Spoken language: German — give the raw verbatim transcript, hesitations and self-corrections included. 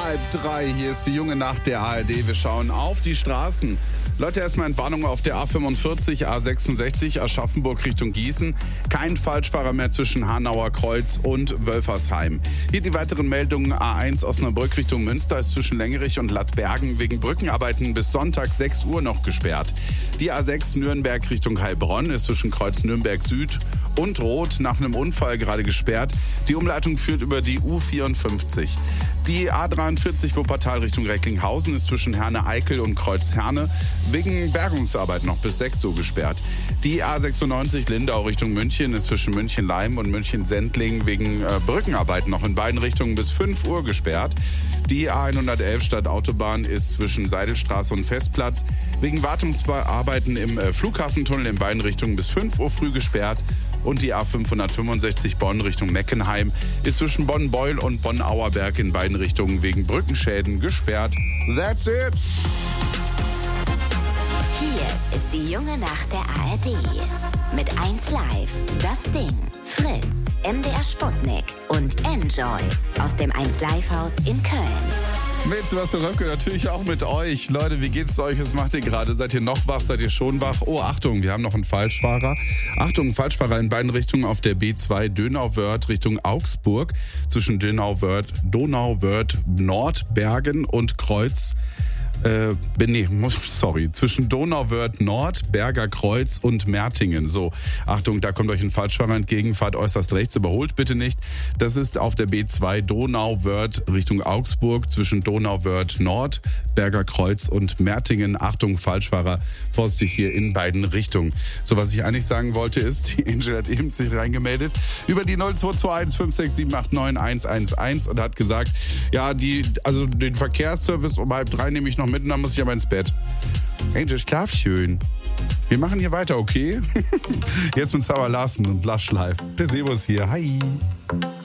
Halb drei, hier ist die junge Nacht der A R D. Wir schauen auf die Straßen. Leute, erstmal Entwarnung auf der A fünfundvierzig, A sechsundsechzig, Aschaffenburg Richtung Gießen. Kein Falschfahrer mehr zwischen Hanauer Kreuz und Wölfersheim. Hier die weiteren Meldungen. A eins Osnabrück Richtung Münster ist zwischen Längerich und Lattbergen wegen Brückenarbeiten bis Sonntag sechs Uhr noch gesperrt. Die A sechs Nürnberg Richtung Heilbronn ist zwischen Kreuz Nürnberg Süd und Rot nach einem Unfall gerade gesperrt. Die Umleitung führt über die U vierundfünfzig. Die A dreiundvierzig Wuppertal Richtung Recklinghausen ist zwischen Herne-Eickel und Kreuz-Herne wegen Bergungsarbeit noch bis sechs Uhr gesperrt. Die A sechsundneunzig Lindau Richtung München ist zwischen München-Leim und München-Sendling wegen äh, Brückenarbeiten noch in beiden Richtungen bis fünf Uhr gesperrt. Die A hundertelf Stadtautobahn ist zwischen Seidelstraße und Festplatz wegen Wartungsarbeiten im äh, Flughafentunnel in beiden Richtungen bis fünf Uhr früh gesperrt. Und die A fünfhundertfünfundsechzig Bonn Richtung Meckenheim ist zwischen Bonn-Beul und Bonn-Auerberg in beiden Richtungen wegen Brückenschäden gesperrt. That's it! Hier ist die junge Nacht der A R D. Mit eins Live, Das Ding, Fritz, M D R Sputnik und Enjoy aus dem eins Live Haus in Köln. Mit Sebastian Röpke natürlich auch mit euch. Leute, wie geht's euch? Was macht ihr gerade? Seid ihr noch wach? Seid ihr schon wach? Oh, Achtung, wir haben noch einen Falschfahrer. Achtung, Falschfahrer in beiden Richtungen auf der B zwei Dönauwörth Richtung Augsburg. Zwischen Dönauwörth, Donauwörth Nord, Bergen und Kreuz. Äh, nee, sorry, zwischen Donauwörth Nord, Berger Kreuz und Mertingen. So, Achtung, da kommt euch ein Falschfahrer entgegen, fahrt äußerst rechts, überholt bitte nicht. Das ist auf der B zwei Donauwörth Richtung Augsburg, zwischen Donauwörth Nord, Berger Kreuz und Mertingen. Achtung, Falschfahrer, vorsichtig hier in beiden Richtungen. So, was ich eigentlich sagen wollte ist, die Angel hat eben sich reingemeldet über die null zwei zwei eins fünf sechs sieben acht neun eins eins eins und hat gesagt, ja, die, also den Verkehrsservice um halb drei nehme ich noch mit und dann muss ich aber ins Bett. Angel, schlaf schön. Wir machen hier weiter, okay? Jetzt mit Sarah Larsen und Lush Life. Der Sebo ist hier. Hi.